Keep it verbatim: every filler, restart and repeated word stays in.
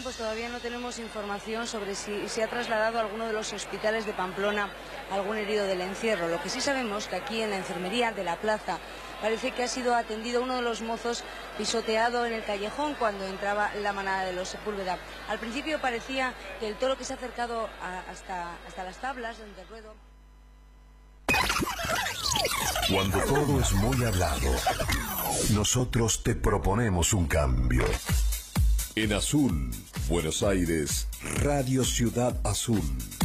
pues todavía no tenemos información sobre si se ha trasladado a alguno de los hospitales de Pamplona algún herido del encierro. Lo que sí sabemos que aquí en la enfermería de la plaza parece que ha sido atendido uno de los mozos pisoteado en el callejón cuando entraba la manada de los Sepúlveda. Al principio parecía que el toro que se ha acercado a, hasta, hasta las tablas donde ruedo. Cuando todo es muy hablado, nosotros te proponemos un cambio. En Azul, Buenos Aires, Radio Ciudad Azul.